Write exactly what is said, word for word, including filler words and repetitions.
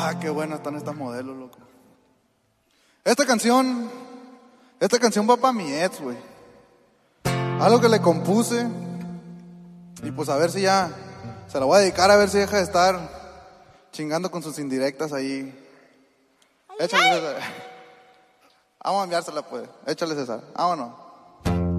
Ah, qué buenas están estas modelos, loco. Esta canción, esta canción va para mi ex, güey. Algo que le compuse. Y pues a ver si ya, se la voy a dedicar a ver si deja de estar chingando con sus indirectas ahí. Échale, César. Vamos a enviársela, pues. Échale, César. Vámonos.